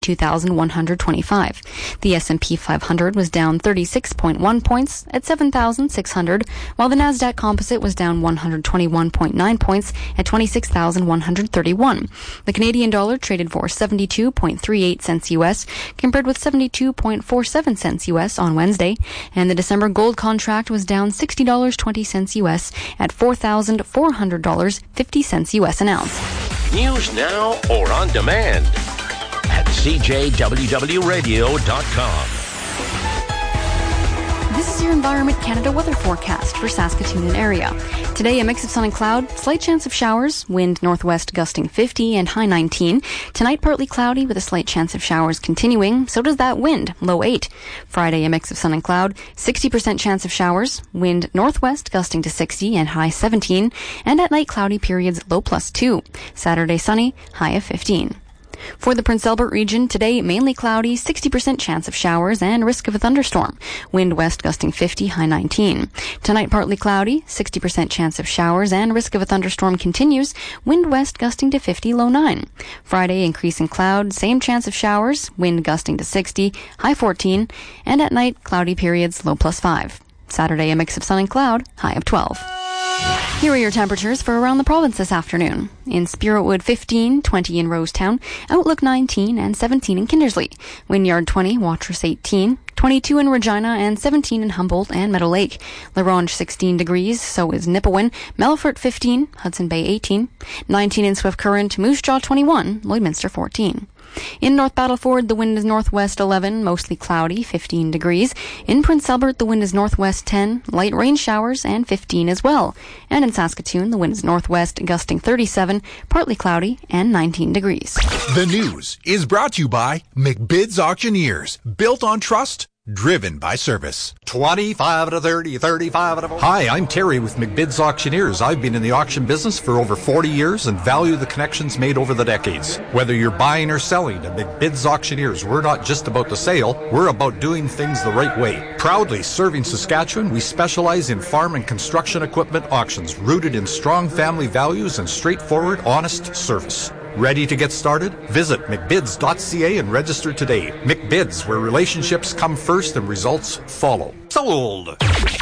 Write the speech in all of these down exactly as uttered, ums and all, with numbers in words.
two thousand one hundred twenty-five. The S and P five hundred was down thirty-six point one points at seven thousand six hundred, while the Nasdaq Composite was down one hundred twenty-one point nine points at twenty-six thousand one hundred thirty-one. The Canadian dollar traded for seventy-two point three eight cents U S, compared with seventy-two point four seven cents U S on Wednesday, and the December gold contract was down sixty dollars and twenty cents U S at four thousand four hundred dollars and fifty cents U S an ounce. News now or on demand at C J W W radio dot com. This is your Environment Canada weather forecast for Saskatoon and area. Today, a mix of sun and cloud, slight chance of showers, wind northwest gusting fifty and high nineteen. Tonight, partly cloudy with a slight chance of showers continuing. So does that wind, low eight. Friday, a mix of sun and cloud, sixty percent chance of showers, wind northwest gusting to sixty and high seventeen. And at night, cloudy periods, low plus two. Saturday, sunny, high of fifteen. For the Prince Albert region, today mainly cloudy, sixty percent chance of showers and risk of a thunderstorm. Wind west gusting fifty, high nineteen. Tonight partly cloudy, sixty percent chance of showers and risk of a thunderstorm continues. Wind west gusting to fifty, low nine. Friday increasing cloud, same chance of showers, wind gusting to sixty, high fourteen. And at night, cloudy periods, low plus five. Saturday a mix of sun and cloud, high of twelve. Here are your temperatures for around the province this afternoon. In Spiritwood, fifteen, twenty in Rosetown, Outlook nineteen and seventeen in Kindersley, Wynyard twenty, Watrous eighteen, twenty-two in Regina and seventeen in Humboldt and Meadow Lake. La Ronge sixteen degrees, so is Nipawin, Melfort fifteen, Hudson Bay eighteen, nineteen in Swift Current, Moose Jaw twenty-one, Lloydminster fourteen. In North Battleford, the wind is northwest eleven, mostly cloudy, fifteen degrees. In Prince Albert, the wind is northwest ten, light rain showers, and fifteen as well. And in Saskatoon, the wind is northwest, gusting thirty-seven, partly cloudy, and nineteen degrees. The news is brought to you by McBid's Auctioneers. Built on trust, driven by service. twenty-five to thirty, thirty-five to forty. Hi, I'm Terry with McBid's Auctioneers. I've been in the auction business for over forty years and value the connections made over the decades. Whether you're buying or selling, at McBid's Auctioneers, we're not just about the sale, we're about doing things the right way. Proudly serving Saskatchewan, we specialize in farm and construction equipment auctions rooted in strong family values and straightforward, honest service. Ready to get started? Visit mcbids dot c a and register today. McBids, where relationships come first and results follow. Sold!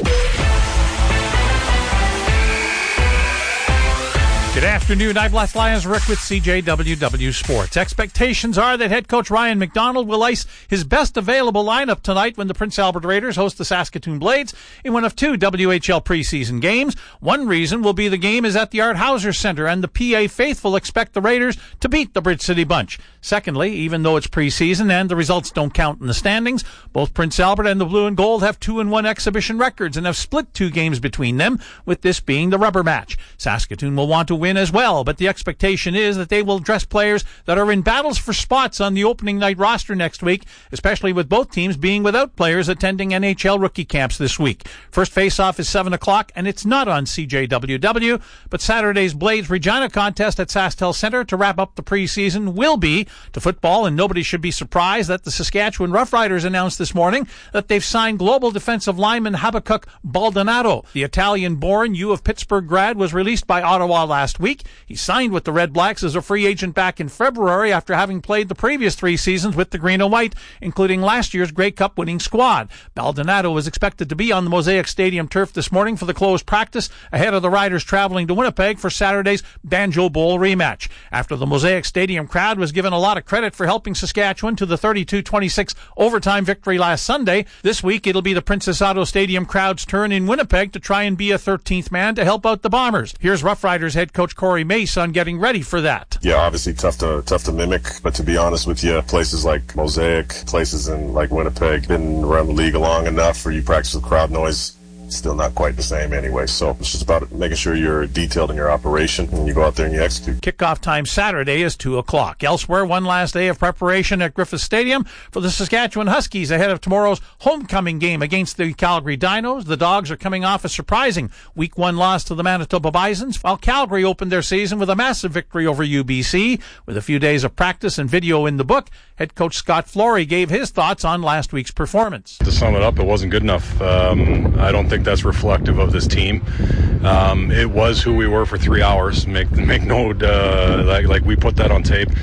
Good afternoon. I'm Les Lyons Rick with C J W W Sports. Expectations are that head coach Ryan McDonald will ice his best available lineup tonight when the Prince Albert Raiders host the Saskatoon Blades in one of two W H L preseason games. One reason will be the game is at the Art Hauser Center, and the P A faithful expect the Raiders to beat the Bridge City Bunch. Secondly, even though it's preseason and the results don't count in the standings, both Prince Albert and the Blue and Gold have two and one exhibition records and have split two games between them, with this being the rubber match. Saskatoon will want to win as well, but the expectation is that they will dress players that are in battles for spots on the opening night roster next week, especially with both teams being without players attending N H L rookie camps this week. First face-off is seven o'clock, and it's not on C J W W, but Saturday's Blades Regina contest at SaskTel Center to wrap up the preseason will be to football, and nobody should be surprised that the Saskatchewan Roughriders announced this morning that they've signed global defensive lineman Habakkuk Baldonado. The Italian-born U of Pittsburgh grad was released by Ottawa last week. He signed with the Red Blacks as a free agent back in February after having played the previous three seasons with the Green and White, including last year's Grey Cup winning squad. Baldonado was expected to be on the Mosaic Stadium turf this morning for the closed practice ahead of the Riders traveling to Winnipeg for Saturday's Banjo Bowl rematch. After the Mosaic Stadium crowd was given a lot of credit for helping Saskatchewan to the thirty-two twenty-six overtime victory last Sunday, this week it'll be the Princess Auto Stadium crowd's turn in Winnipeg to try and be a thirteenth man to help out the Bombers. Here's Rough Riders head coach Corey Mace on getting ready for that. Yeah, obviously tough to tough to mimic, but to be honest with you, places like Mosaic, places in like Winnipeg, been around the league long enough where you practice with crowd noise. Still not quite the same anyway, so it's just about making sure you're detailed in your operation and you go out there and you execute. Kickoff time Saturday is two o'clock. Elsewhere, one last day of preparation at Griffith Stadium for the Saskatchewan Huskies ahead of tomorrow's homecoming game against the Calgary Dinos. The Dogs are coming off a surprising week one loss to the Manitoba Bisons, while Calgary opened their season with a massive victory over U B C. With a few days of practice and video in the book, head coach Scott Flory gave his thoughts on last week's performance. To sum it up, it wasn't good enough. Um, I don't think that's reflective of this team. Um, it was who we were for three hours. Make make no uh, like like we put that on tape.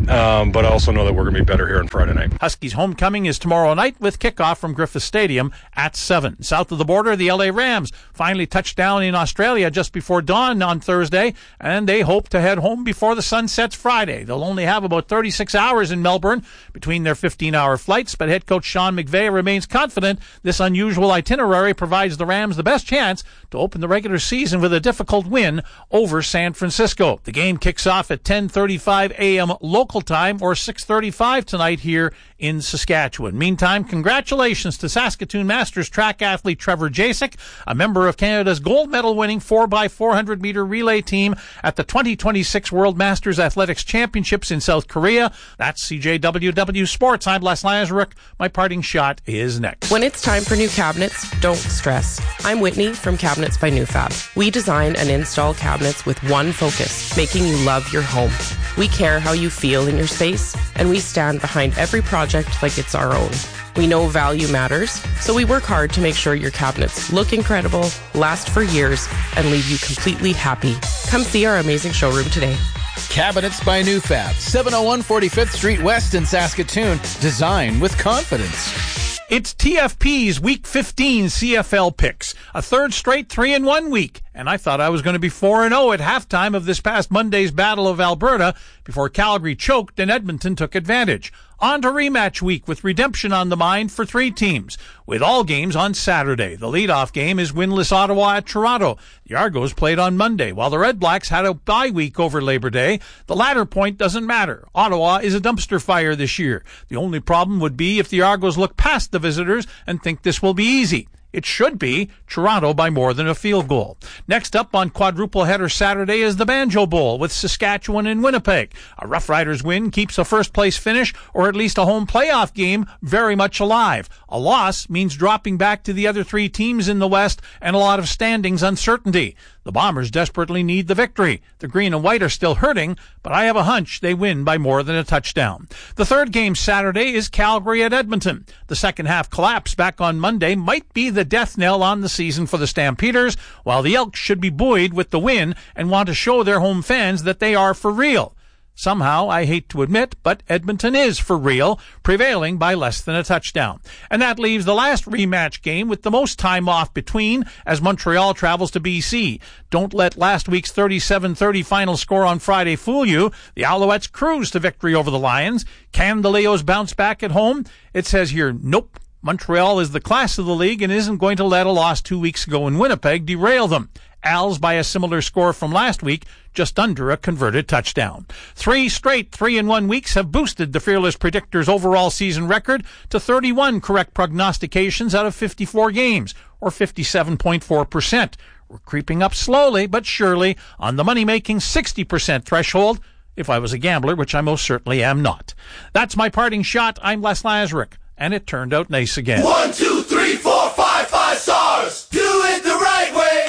um, but I also know that we're going to be better here on Friday night. Huskies homecoming is tomorrow night with kickoff from Griffith Stadium at seven. South of the border, the L A Rams finally touched down in Australia just before dawn on Thursday, and they hope to head home before the sun sets Friday. They'll only have about thirty-six hours in Melbourne between their fifteen-hour flights, but head coach Sean McVay remains confident this unusual itinerary provides the Rams the best chance to open the regular season with a difficult win over San Francisco. The game kicks off at ten thirty-five a.m. local time, or six thirty-five tonight here in Saskatchewan. Meantime, congratulations to Saskatoon Masters track athlete Trevor Jasek, a member of Canada's gold medal winning four by four hundred meter relay team at the twenty twenty-six World Masters Athletics Championships in South Korea. That's C J W W Sports. I'm Les Lazaruk. My parting shot is next. When it's time for new cabinets, don't stress. I'm Whitney from Cabinets by NewFab. We design and install cabinets with one focus, making you love your home. We care how you feel in your space, and we stand behind every project like it's our own. We know value matters, so we work hard to make sure your cabinets look incredible, last for years, and leave you completely happy. Come see our amazing showroom today. Cabinets by NewFab, seven oh one forty-fifth Street West in Saskatoon. Design with confidence. It's T F P's Week fifteen C F L picks, a third straight three and one week, and I thought I was going to be four and oh at halftime of this past Monday's Battle of Alberta before Calgary choked and Edmonton took advantage. On to rematch week with redemption on the mind for three teams, with all games on Saturday. The leadoff game is winless Ottawa at Toronto. The Argos played on Monday, while the Red Blacks had a bye week over Labor Day. The latter point doesn't matter. Ottawa is a dumpster fire this year. The only problem would be if the Argos look past the visitors and think this will be easy. It should be Toronto by more than a field goal. Next up on quadruple header Saturday is the Banjo Bowl with Saskatchewan and Winnipeg. A Rough Riders win keeps a first-place finish or at least a home playoff game very much alive. A loss means dropping back to the other three teams in the West and a lot of standings uncertainty. The Bombers desperately need the victory. The green and white are still hurting, but I have a hunch they win by more than a touchdown. The third game Saturday is Calgary at Edmonton. The second half collapse back on Monday might be the death knell on the season for the Stampeders, while the Elks should be buoyed with the win and want to show their home fans that they are for real. Somehow, I hate to admit, but Edmonton is for real, prevailing by less than a touchdown. And that leaves the last rematch game with the most time off between as Montreal travels to B C. Don't let last week's thirty-seven thirty final score on Friday fool you. The Alouettes cruise to victory over the Lions. Can the Leos bounce back at home? It says here, nope. Montreal is the class of the league and isn't going to let a loss two weeks ago in Winnipeg derail them. Als by a similar score from last week, just under a converted touchdown. Three straight three and one weeks have boosted the Fearless Predictor's overall season record to thirty-one correct prognostications out of fifty-four games, or fifty-seven point four percent. We're creeping up slowly but surely on the money-making sixty percent threshold, if I was a gambler, which I most certainly am not. That's my parting shot. I'm Les Lazaruk, and it turned out nice again. One, two, three, four, five, five stars. Do it the right way.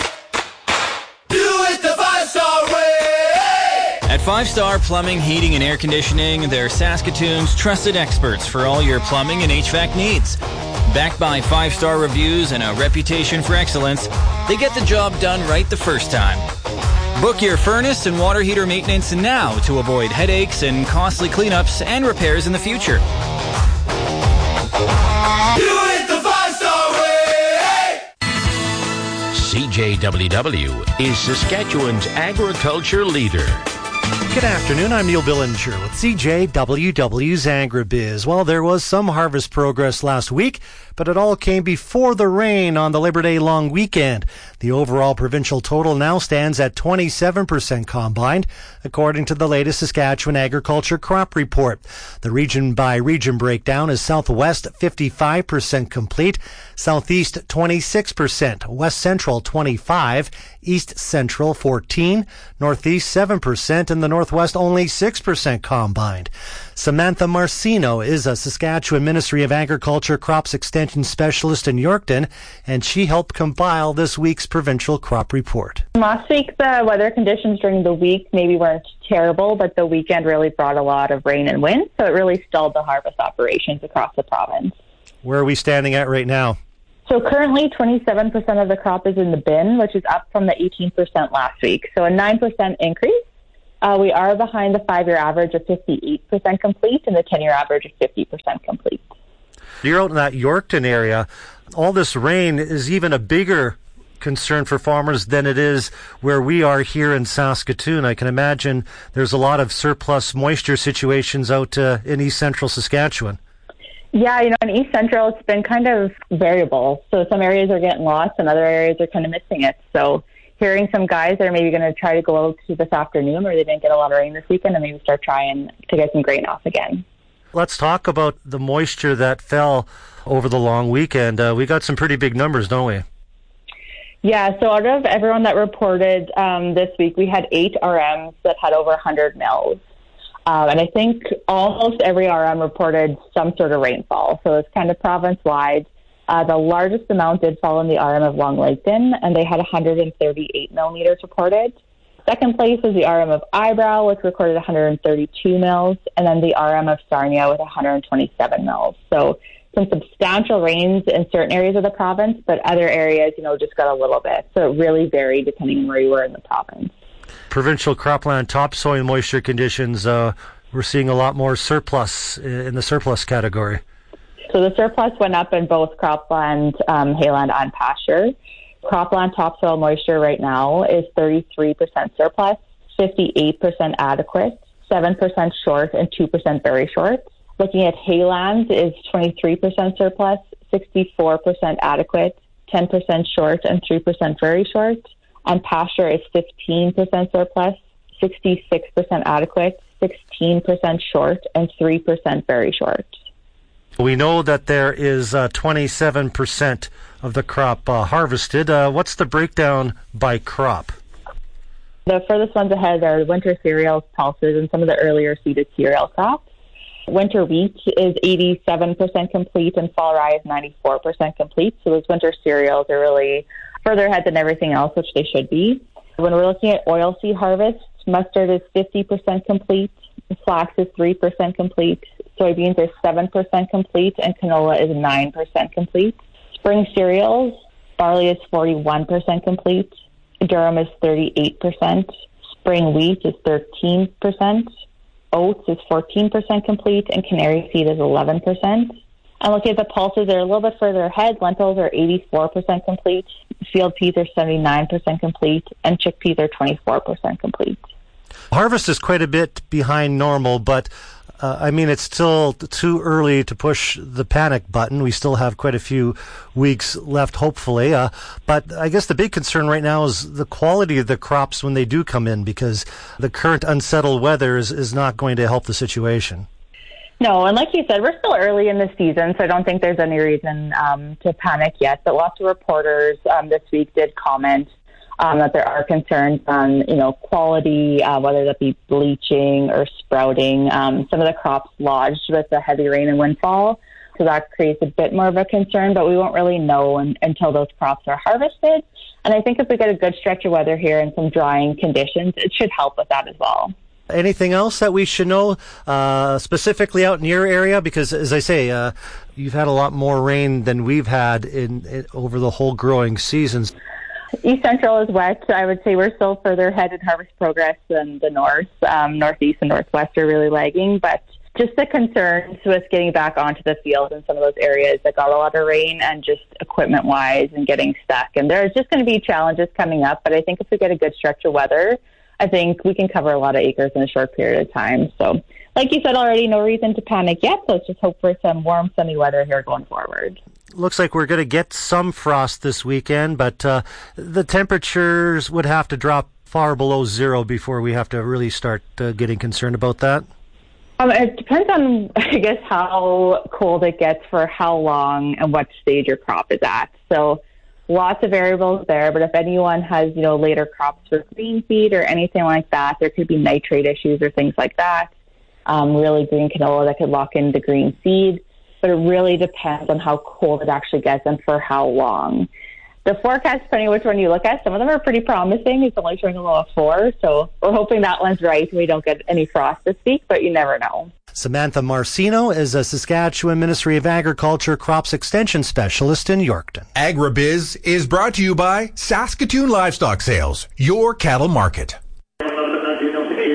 Do it the five-star way! At Five Star Plumbing, Heating, and Air Conditioning, they're Saskatoon's trusted experts for all your plumbing and H V A C needs. Backed by five-star reviews and a reputation for excellence, they get the job done right the first time. Book your furnace and water heater maintenance now to avoid headaches and costly cleanups and repairs in the future. Do it the five-star way! C J W W is Saskatchewan's agriculture leader. Good afternoon, I'm Neil Billinger with C J W W's AgriBiz. Well, there was some harvest progress last week, but it all came before the rain on the Labor Day long weekend. The overall provincial total now stands at twenty-seven percent combined, according to the latest Saskatchewan Agriculture Crop Report. The region-by-region breakdown is Southwest fifty-five percent complete, Southeast twenty-six percent, West Central twenty-five percent, East Central fourteen percent, Northeast seven percent, and the Northwest only six percent combined. Samantha Marcino is a Saskatchewan Ministry of Agriculture Crops Extension Specialist in Yorkton, and she helped compile this week's provincial crop report. Last week, the weather conditions during the week maybe weren't terrible, but the weekend really brought a lot of rain and wind, so it really stalled the harvest operations across the province. Where are we standing at right now? So currently, twenty-seven percent of the crop is in the bin, which is up from the eighteen percent last week, so a nine percent increase. Uh, we are behind the five-year average of fifty-eight percent complete and the ten-year average of fifty percent complete. You're out in that Yorkton area. All this rain is even a bigger concern for farmers than it is where we are here in Saskatoon. I can imagine there's a lot of surplus moisture situations out uh, in East Central Saskatchewan. Yeah, you know, in East Central, it's been kind of variable. So some areas are getting lost and other areas are kind of missing it. So hearing some guys that are maybe going to try to go out to this afternoon or they didn't get a lot of rain this weekend and maybe start trying to get some grain off again. Let's talk about the moisture that fell over the long weekend. Uh, we got some pretty big numbers, don't we? Yeah, so out of everyone that reported um, this week, we had eight R Ms that had over one hundred mils. Um, and I think almost every R M reported some sort of rainfall. So it's kind of province-wide. Uh, the largest amount did fall in the R M of Long Laketon, and they had one hundred thirty-eight millimeters reported. Second place was the R M of Eyebrow, which recorded one hundred thirty-two mils, and then the R M of Sarnia with one hundred twenty-seven mils. So some substantial rains in certain areas of the province, but other areas, you know, just got a little bit. So it really varied depending on where you were in the province. Provincial cropland topsoil moisture conditions, uh, we're seeing a lot more surplus in the surplus category. So the surplus went up in both cropland, um, hayland, and pasture. Cropland topsoil moisture right now is thirty-three percent surplus, fifty-eight percent adequate, seven percent short, and two percent very short. Looking at hayland is twenty-three percent surplus, sixty-four percent adequate, ten percent short, and three percent very short. And pasture is fifteen percent surplus, sixty-six percent adequate, sixteen percent short, and three percent very short. We know that there is uh, twenty-seven percent of the crop uh, harvested. Uh, what's the breakdown by crop? The furthest ones ahead are winter cereals, pulses, and some of the earlier seeded cereal crops. Winter wheat is eighty-seven percent complete, and fall rye is ninety-four percent complete. So those winter cereals are really further ahead than everything else, which they should be. When we're looking at oilseed harvest, mustard is fifty percent complete, flax is three percent complete, soybeans are seven percent complete, and canola is nine percent complete. Spring cereals, barley is forty-one percent complete, durum is thirty-eight percent, spring wheat is thirteen percent, oats is fourteen percent complete, and canary seed is eleven percent. And looking at the pulses, they're a little bit further ahead. Lentils are eighty-four percent complete, field peas are seventy-nine percent complete, and chickpeas are twenty-four percent complete. Harvest is quite a bit behind normal, but uh, I mean, it's still too early to push the panic button. We still have quite a few weeks left, hopefully. Uh, but I guess the big concern right now is the quality of the crops when they do come in, because the current unsettled weather is, is not going to help the situation. No, and like you said, we're still early in the season, so I don't think there's any reason um, to panic yet. But lots of reporters um, this week did comment um, that there are concerns on, you know, quality, uh, whether that be bleaching or sprouting. Um, some of the crops lodged with the heavy rain and windfall, so that creates a bit more of a concern. But we won't really know un- until those crops are harvested. And I think if we get a good stretch of weather here and some drying conditions, it should help with that as well. Anything else that we should know uh, specifically out in your area? Because, as I say, uh, you've had a lot more rain than we've had in, in over the whole growing seasons. East Central is wet. I would say we're still further ahead in harvest progress than the north. Um, Northeast and Northwest are really lagging, but just the concerns with getting back onto the field in some of those areas that got a lot of rain, and just equipment-wise and getting stuck. And there's just going to be challenges coming up, but I think if we get a good stretch of weather, I think we can cover a lot of acres in a short period of time. So, like you said already, no reason to panic yet. So let's just hope for some warm, sunny weather here going forward. Looks like we're going to get some frost this weekend, but uh, the temperatures would have to drop far below zero before we have to really start uh, getting concerned about that. Um, it depends on, I guess, how cold it gets for how long and what stage your crop is at. So lots of variables there, but if anyone has, you know, later crops for green seed or anything like that, there could be nitrate issues or things like that. Um, really green canola that could lock in the green seed, but it really depends on how cold it actually gets and for how long. The forecast, depending on which one you look at, some of them are pretty promising. It's only showing a low of four, so we're hoping that one's right and we don't get any frost this week, but you never know. Samantha Marcino is a Saskatchewan Ministry of Agriculture Crops Extension Specialist in Yorkton. AgriBiz is brought to you by Saskatoon Livestock Sales, your cattle market.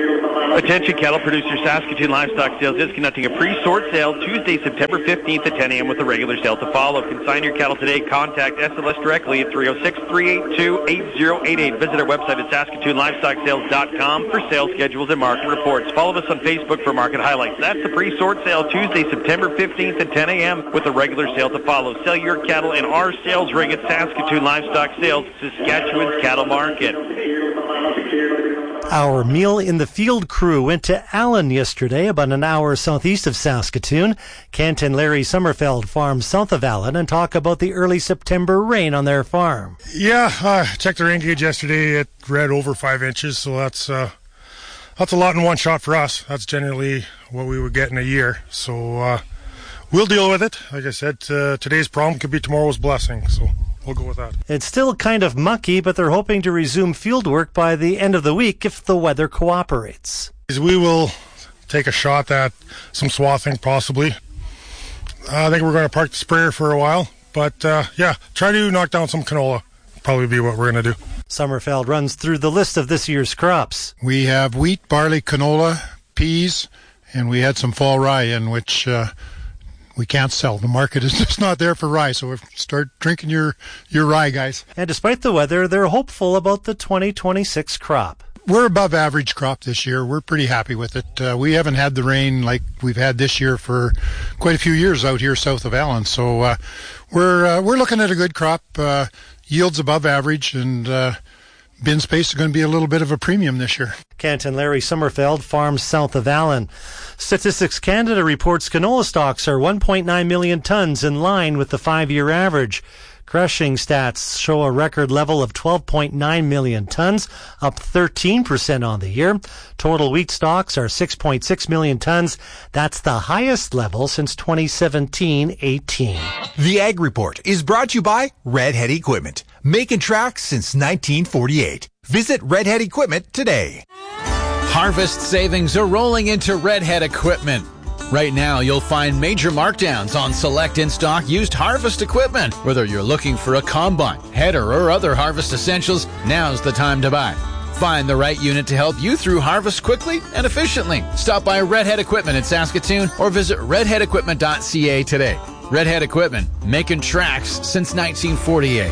Attention cattle producers, Saskatoon Livestock Sales is conducting a pre-sort sale Tuesday, September fifteenth at ten a.m. with a regular sale to follow. Consign your cattle today. Contact S L S directly at three oh six, three eight two, eight oh eight eight. Visit our website at Saskatoon Livestock Sales dot com for sales schedules and market reports. Follow us on Facebook for market highlights. That's the pre-sort sale Tuesday, September fifteenth at ten a.m. with a regular sale to follow. Sell your cattle in our sales ring at Saskatoon Livestock Sales, Saskatchewan's cattle market. Our Meal in the Field crew went to Allen yesterday, about an hour southeast of Saskatoon. Kent and Larry Sommerfeld farm south of Allen and talk about the early September rain on their farm. Yeah, I uh, checked the rain gauge yesterday. It read over five inches, so that's uh, that's a lot in one shot for us. That's generally what we would get in a year. So uh, we'll deal with it. Like I said, uh, today's problem could be tomorrow's blessing, so we'll go with that. It's still kind of mucky, but they're hoping to resume field work by the end of the week if the weather cooperates. We will take a shot at some swathing, possibly. Uh, I think we're going to park the sprayer for a while, but uh, yeah, try to knock down some canola. Probably be what we're going to do. Sommerfeld runs through the list of this year's crops. We have wheat, barley, canola, peas, and we had some fall rye in, which uh, we can't sell. The market is just not there for rye, so start drinking your, your rye, guys. And despite the weather, they're hopeful about the twenty twenty-six crop. We're above average crop this year. We're pretty happy with it. Uh, we haven't had the rain like we've had this year for quite a few years out here south of Allen. So uh, we're uh, we're looking at a good crop. Uh, yields above average, and uh, bin space is going to be a little bit of a premium this year. Kent and Larry Sommerfeld farms south of Allen. Statistics Canada reports canola stocks are one point nine million tons, in line with the five-year average. Crushing stats show a record level of twelve point nine million tons, up thirteen percent on the year. Total wheat stocks are six point six million tons. That's the highest level since twenty seventeen eighteen. The Ag Report is brought to you by Redhead Equipment, making tracks since nineteen forty-eight. Visit Redhead Equipment today. Harvest savings are rolling into Redhead Equipment. Right now, you'll find major markdowns on select in-stock used harvest equipment. Whether you're looking for a combine, header, or other harvest essentials, now's the time to buy. Find the right unit to help you through harvest quickly and efficiently. Stop by Redhead Equipment in Saskatoon or visit redhead equipment dot c a today. Redhead Equipment, making tracks since nineteen forty-eight.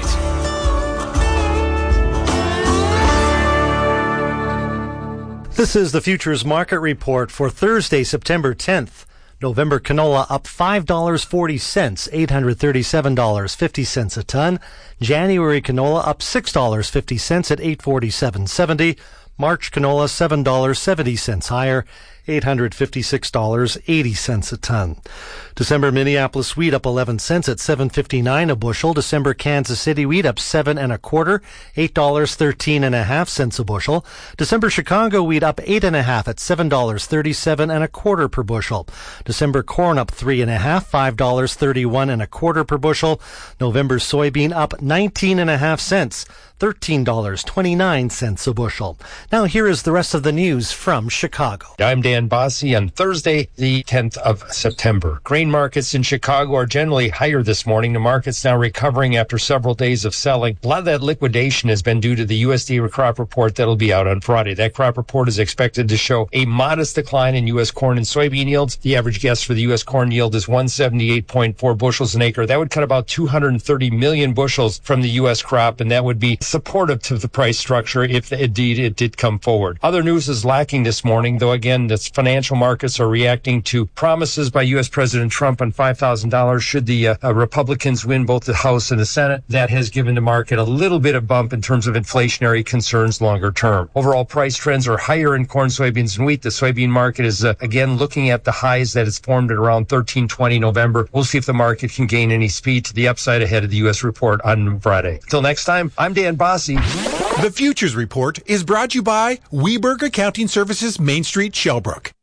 This is the Futures Market Report for Thursday, September tenth. November canola up five dollars and forty cents, eight hundred thirty-seven dollars and fifty cents a ton. January canola up six dollars and fifty cents at eight forty-seven seventy. March canola seven dollars and seventy cents higher, eight hundred fifty-six dollars and eighty cents a ton. December Minneapolis wheat up eleven cents at seven fifty-nine a bushel. December Kansas City wheat up seven and a quarter, eight dollars thirteen and a half cents a bushel. December Chicago wheat up eight and a half at seven dollars thirty-seven and a quarter per bushel. December corn up three and a half, five dollars thirty-one and a quarter per bushel. November soybean up nineteen and a half cents, thirteen dollars twenty-nine cents a bushel. Now here is the rest of the news from Chicago. I'm Dan Bossy on Thursday, the tenth of September. Grain markets in Chicago are generally higher this morning. The market's now recovering after several days of selling. A lot of that liquidation has been due to the U S D A crop report that'll be out on Friday. That crop report is expected to show a modest decline in U S corn and soybean yields. The average guess for the U S corn yield is one seventy-eight point four bushels an acre. That would cut about two hundred thirty million bushels from the U S crop, and that would be supportive to the price structure if indeed it did come forward. Other news is lacking this morning, though again, the financial markets are reacting to promises by U S President Trump on five thousand dollars should the uh, Republicans win both the House and the Senate. That has given the market a little bit of bump in terms of inflationary concerns longer term. Overall price trends are higher in corn, soybeans, and wheat. The soybean market is uh, again looking at the highs that it's formed at around thirteen twenty November. We'll see if the market can gain any speed to the upside ahead of the U S report on Friday. Until next time, I'm Dan Bossy. The Futures Report is brought to you by Weberg Accounting Services, Main Street, Shellbrook.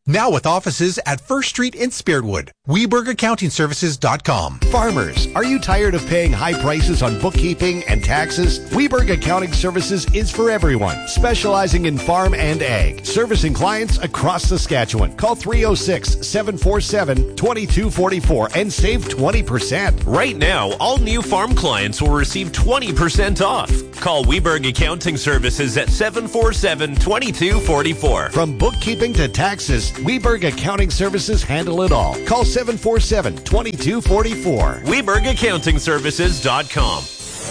Now with offices at First Street in Spiritwood. Weberg Accounting Services dot com. Farmers, are you tired of paying high prices on bookkeeping and taxes? Weberg Accounting Services is for everyone, specializing in farm and ag, servicing clients across Saskatchewan. Call three oh six, seven four seven, two two four four and save twenty percent. Right now, all new farm clients will receive twenty percent off. Call Weberg Accounting Services at seven four seven, two two four four. From bookkeeping to taxes, Weberg Accounting Services handle it all. Call seven four seven, two two four four. Weberg Accounting Services dot com.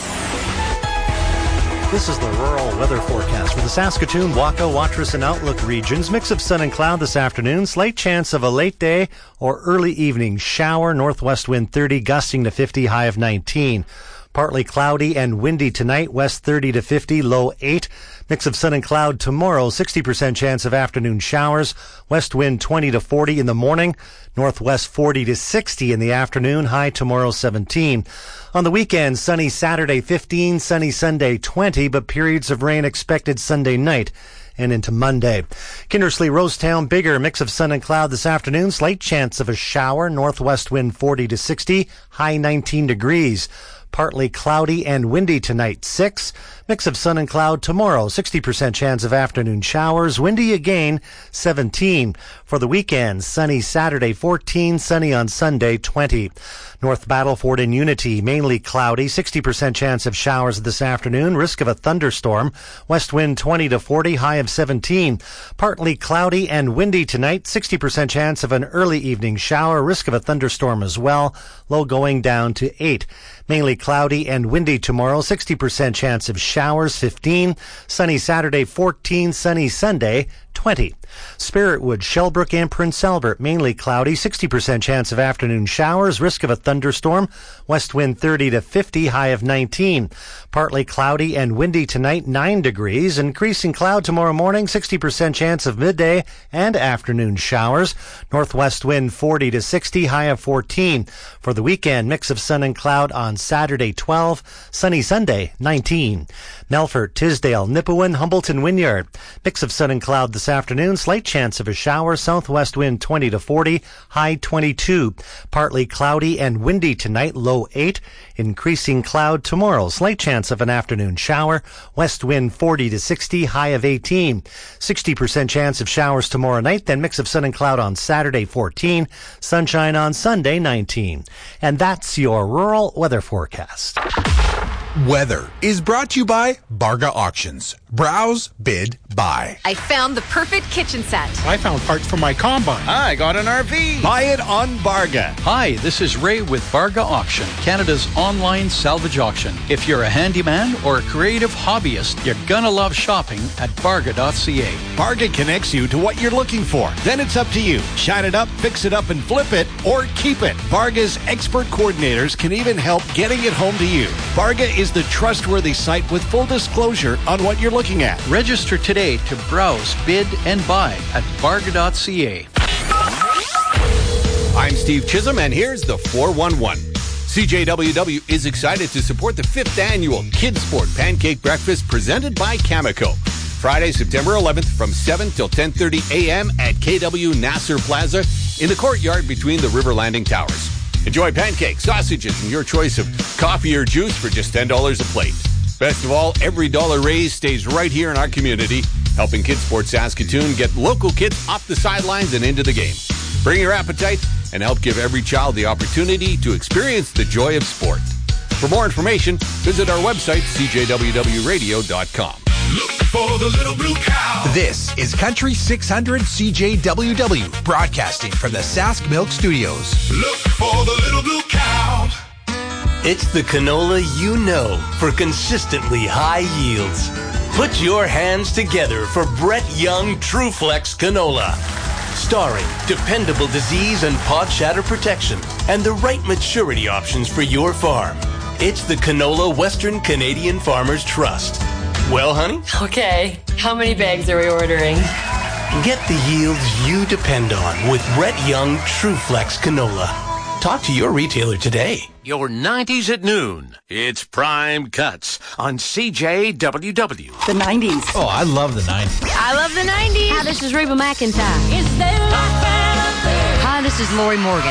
This is the rural weather forecast for the Saskatoon, Waka, Watrous, and Outlook regions. Mix of sun and cloud this afternoon. Slight chance of a late day or early evening shower. Northwest wind thirty, gusting to fifty, high of nineteen. Partly cloudy and windy tonight, west thirty to fifty, low eight. Mix of sun and cloud tomorrow, sixty percent chance of afternoon showers. West wind twenty to forty in the morning, northwest forty to sixty in the afternoon, high tomorrow seventeen. On the weekend, sunny Saturday fifteen, sunny Sunday twenty, but periods of rain expected Sunday night and into Monday. Kindersley, Rosetown, bigger mix of sun and cloud this afternoon. Slight chance of a shower. Northwest wind forty to sixty, high nineteen degrees. Partly cloudy and windy tonight, six. Mix of sun and cloud tomorrow, sixty percent chance of afternoon showers. Windy again, seventeen. For the weekend, sunny Saturday, fourteen. Sunny on Sunday, twenty. North Battleford and Unity, mainly cloudy, sixty percent chance of showers this afternoon. Risk of a thunderstorm. West wind twenty to forty, high of seventeen. Partly cloudy and windy tonight, sixty percent chance of an early evening shower. Risk of a thunderstorm as well. Low going down to eight. Mainly cloudy and windy tomorrow, sixty percent chance of showers, fifteen. Sunny Saturday, fourteen. Sunny Sunday, twenty. Spiritwood, Shellbrook, and Prince Albert, mainly cloudy, sixty percent chance of afternoon showers, risk of a thunderstorm, west wind thirty to fifty, high of nineteen. Partly cloudy and windy tonight, nine degrees. Increasing cloud tomorrow morning, sixty percent chance of midday and afternoon showers. Northwest wind forty to sixty, high of fourteen. For the weekend, mix of sun and cloud on Saturday, twelve. Sunny Sunday, nineteen. Melfort, Tisdale, Nipawin, Humbleton, Wynyard. Mix of sun and cloud this afternoon. Slight chance of a shower. Southwest wind twenty to forty. High twenty-two. Partly cloudy and windy tonight. Low eight. Increasing cloud tomorrow. Slight chance of an afternoon shower. West wind forty to sixty. High of eighteen. sixty percent chance of showers tomorrow night. Then mix of sun and cloud on Saturday, fourteen. Sunshine on Sunday, nineteen. And that's your rural weather forecast. Weather is brought to you by Barga Auctions. Browse, bid, buy. I found the perfect kitchen set. I found parts for my combine. I got an R V. Buy it on Barga. Hi, this is Ray with Barga Auction, Canada's online salvage auction. If you're a handyman or a creative hobbyist, you're gonna love shopping at barga dot c a. Barga connects you to what you're looking for. Then it's up to you. Shine it up, fix it up, and flip it, or keep it. Barga's expert coordinators can even help getting it home to you. Barga is the trustworthy site with full disclosure on what you're looking at. Register today to browse, bid, and buy at barga dot c a. I'm Steve Chisholm, and here's the four one one. C J W W is excited to support the fifth annual Kids Sport Pancake Breakfast presented by Cameco. Friday, September eleventh from seven till ten thirty a.m. at K W Nasser Plaza in the courtyard between the River Landing Towers. Enjoy pancakes, sausages, and your choice of coffee or juice for just ten dollars a plate. Best of all, every dollar raised stays right here in our community, helping Kids Sport Saskatoon get local kids off the sidelines and into the game. Bring your appetite and help give every child the opportunity to experience the joy of sport. For more information, visit our website, c j w w radio dot com. Look for the little blue cow. This is Country six hundred C J W W, broadcasting from the Sask Milk Studios. Look for the little blue cow. It's the canola you know for consistently high yields. Put your hands together for Brett Young TrueFlex Canola. Starring dependable disease and pod shatter protection and the right maturity options for your farm. It's the canola Western Canadian Farmers Trust. Well, honey? Okay, how many bags are we ordering? Get the yields you depend on with Brett Young TrueFlex Canola. Talk to your retailer today. Your nineties at noon. It's Prime Cuts on C J W W. The nineties. Oh, I love the nineties. I love the nineties. Hi, this is Reba McEntire. Hi, this is Lori Morgan.